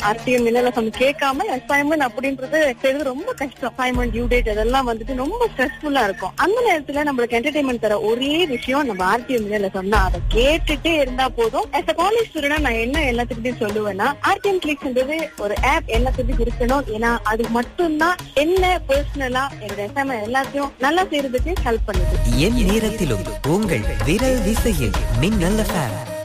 RTM மின்னலசம் கேட்காம assignment அப்படின்றது செய்யறது ரொம்ப கஷ்டம். அசைன்மெண்ட் டியூ டேட் அதெல்லாம் வந்துட்டு ரொம்ப ஸ்ட்ரெஸ்ஃபுல்லா இருக்கும். அந்த நேரத்துல நம்மளுக்கு என்டர்டைன்மெண்ட் தர ஒரே விஷயம் நம்ம RTM மின்னலசம் தான். அதை கேட்டுட்டே இருந்தா போதும். as a college student நான் என்ன எல்லாத்துக்கிட்டையும் சொல்லுவேன்னா, RTM கிளிக்ஸ்ன்றது ஒரு ஆப் எல்லாத்துக்கும் இருக்கணும். ஏன்னா அது மட்டும்தான் என்ன பர்சனலா என்னோட அசைன்மெண்ட் எல்லாத்தையும் நல்லா செய்யறதுக்கு ஹெல்ப் பண்ணுது. என் நேரத்திலும் உங்கள் விரல் விசையில் மின்னல் FM.